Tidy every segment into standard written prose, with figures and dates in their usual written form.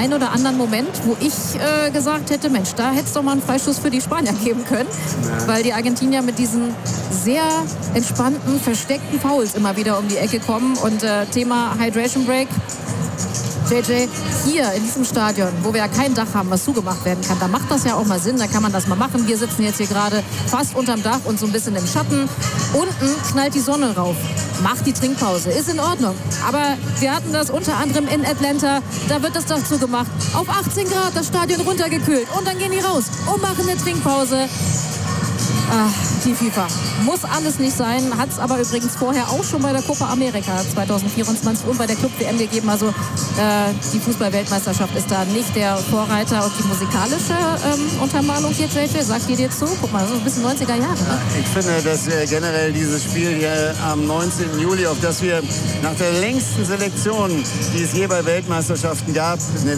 einen oder anderen Moment, wo ich gesagt hätte, Mensch, da hätte es doch mal einen Freistoß für die Spanier geben können. Ja. Weil die Argentinier mit diesen sehr entspannten, versteckten Fouls immer wieder um die Ecke kommen. Und Thema Hydration Break. JJ, hier in diesem Stadion, wo wir ja kein Dach haben, was zugemacht werden kann, da macht das ja auch mal Sinn, da kann man das mal machen. Wir sitzen jetzt hier gerade fast unterm Dach und so ein bisschen im Schatten. Unten knallt die Sonne rauf. Macht die Trinkpause, ist in Ordnung. Aber wir hatten das unter anderem in Atlanta, da wird das Dach zugemacht. Auf 18 Grad das Stadion runtergekühlt und dann gehen die raus und machen eine Trinkpause. Die FIFA. Muss alles nicht sein, hat es aber übrigens vorher auch schon bei der Copa America 2024 und bei der Club-WM gegeben. Also die Fußball-Weltmeisterschaft ist da nicht der Vorreiter. Und die musikalische Untermalung hier, JJ, sagt die dir zu? Guck mal, so ein bisschen 90er Jahre. Ne? Ich finde, dass generell dieses Spiel hier am 19. Juli, auf das wir nach der längsten Selektion, die es je bei Weltmeisterschaften gab, einen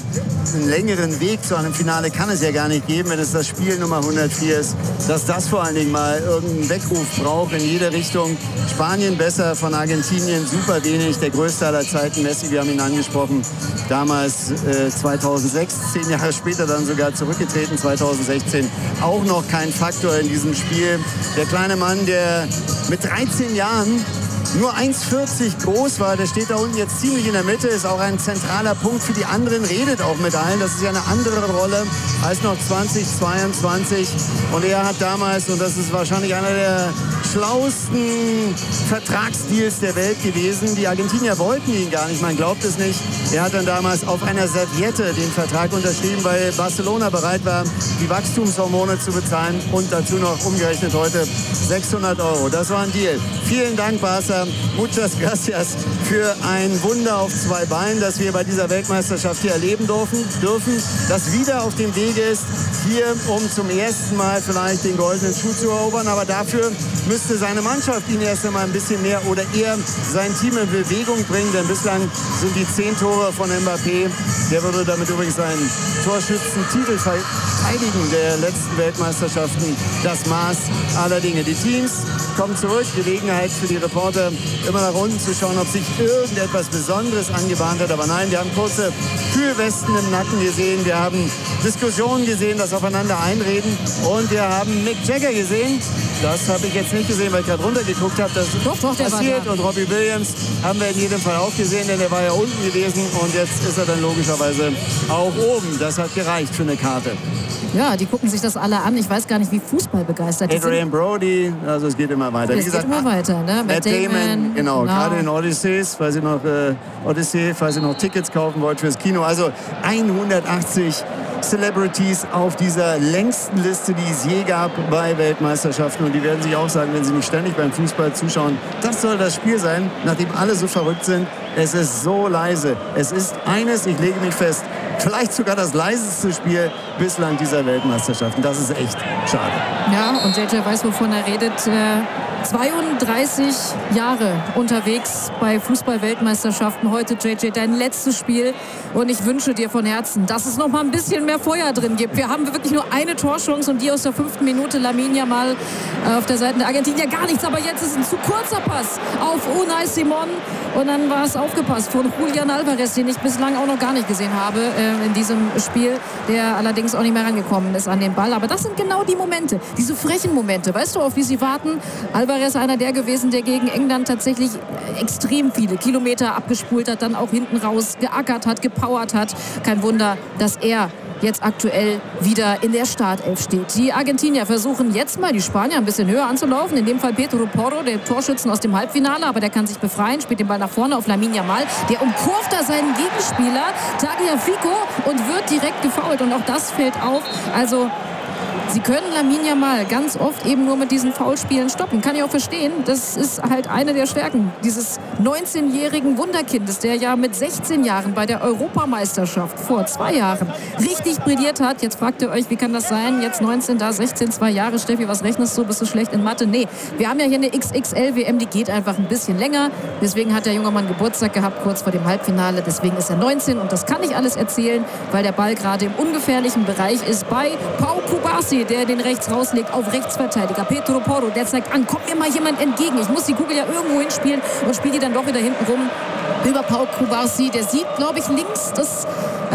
längeren Weg zu einem Finale kann es ja gar nicht geben, wenn es das Spiel Nummer 104 ist, dass das vor allen Dingen mal irgendeinen Weckruf braucht in jede Richtung. Spanien besser, von Argentinien super wenig, der größte aller Zeiten, Messi, wir haben ihn angesprochen, damals 2006, 10 Jahre später dann sogar zurückgetreten, 2016, auch noch kein Faktor in diesem Spiel. Der kleine Mann, der mit 13 Jahren nur 1,40 groß war, der steht da unten jetzt ziemlich in der Mitte, ist auch ein zentraler Punkt für die anderen, redet auch mit allen. Das ist ja eine andere Rolle als noch 2022. Und er hat damals, und das ist wahrscheinlich einer der schlauesten Vertragsdeals der Welt gewesen, die Argentinier wollten ihn gar nicht, man glaubt es nicht. Er hat dann damals auf einer Serviette den Vertrag unterschrieben, weil Barcelona bereit war, die Wachstumshormone zu bezahlen und dazu noch umgerechnet heute 600 €. Das war ein Deal. Vielen Dank, Barca. Muchas gracias für ein Wunder auf zwei Beinen, das wir bei dieser Weltmeisterschaft hier erleben dürfen, das wieder auf dem Wege ist, hier um zum ersten Mal vielleicht den goldenen Schuh zu erobern. Aber dafür müsste seine Mannschaft ihn erst einmal ein bisschen mehr oder eher sein Team in Bewegung bringen. Denn bislang sind die 10 Tore von Mbappé. Der würde damit übrigens seinen Torschützentitel verteidigen der letzten Weltmeisterschaften. Das Maß aller Dinge. Die Teams kommen zurück. Gelegenheit für die Reporter, immer nach unten zu schauen, ob sich irgendetwas Besonderes angebahnt hat. Aber nein, wir haben kurze Kühlwesten im Nacken gesehen. Wir haben Diskussionen gesehen, das aufeinander einreden. Und wir haben Mick Jagger gesehen. Das habe ich jetzt nicht gesehen, weil ich gerade runtergeguckt habe. Das doch, der passiert. Und Robbie Williams haben wir in jedem Fall auch gesehen, denn er war ja unten gewesen. Und jetzt ist er dann logischerweise auch oben. Das hat gereicht für eine Karte. Ja, die gucken sich das alle an. Ich weiß gar nicht, wie Fußball begeistert die sind. Adrian Brody, also es geht immer weiter. Es geht immer weiter, ne? Matt Damon, genau. Gerade in Odyssey, falls ihr noch Tickets kaufen wollt fürs Kino. Also 180 Celebrities auf dieser längsten Liste, die es je gab bei Weltmeisterschaften. Und die werden sich auch sagen, wenn sie nicht ständig beim Fußball zuschauen, das soll das Spiel sein, nachdem alle so verrückt sind. Es ist so leise. Es ist eines, ich lege mich fest, vielleicht sogar das leiseste Spiel bislang dieser Weltmeisterschaften. Das ist echt schade. Ja, und JJ weiß, wovon er redet. 32 Jahre unterwegs bei Fußball-Weltmeisterschaften. Heute, JJ, dein letztes Spiel. Und ich wünsche dir von Herzen, dass es noch mal ein bisschen mehr Feuer drin gibt. Wir haben wirklich nur eine Torchance und die aus der 5. Minute. Lamine Yamal auf der Seite der Argentinier gar nichts. Aber jetzt ist ein zu kurzer Pass auf Unai Simon. Und dann war es aufgepasst von Julian Alvarez, den ich bislang auch noch gar nicht gesehen habe in diesem Spiel. Der allerdings auch nicht mehr rangekommen ist an den Ball. Aber das sind genau die Momente, diese frechen Momente. Weißt du, auf wie sie warten? Alvarez einer der gewesen, der gegen England tatsächlich extrem viele Kilometer abgespult hat, dann auch hinten raus geackert hat, gepowert hat. Kein Wunder, dass er jetzt aktuell wieder in der Startelf steht. Die Argentinier versuchen jetzt mal die Spanier ein bisschen höher anzulaufen. In dem Fall Pedro Porro, der Torschützen aus dem Halbfinale, aber der kann sich befreien, spielt den Ball nach vorne auf Lamine Yamal. Der umkurvt da seinen Gegenspieler Tagliafico und wird direkt gefoult. Und auch das fällt auf. Also sie können Lamine Yamal ganz oft eben nur mit diesen Foulspielen stoppen. Kann ich auch verstehen. Das ist halt eine der Stärken dieses 19-jährigen Wunderkindes, der ja mit 16 Jahren bei der Europameisterschaft vor 2 Jahren richtig brilliert hat. Jetzt fragt ihr euch, wie kann das sein? Jetzt 19, da 16, 2 Jahre. Steffi, was rechnest du? Bist du schlecht in Mathe? Nee, wir haben ja hier eine XXL-WM, die geht einfach ein bisschen länger. Deswegen hat der junge Mann Geburtstag gehabt, kurz vor dem Halbfinale. Deswegen ist er 19 und das kann ich alles erzählen, weil der Ball gerade im ungefährlichen Bereich ist bei Pau Kubasi, der den rechts rauslegt auf Rechtsverteidiger. Pedro Porro, der zeigt an, kommt mir mal jemand entgegen. Ich muss die Kugel ja irgendwo hinspielen und spiele die dann doch wieder hinten rum über Pau Kubasi. Der sieht, glaube ich, links das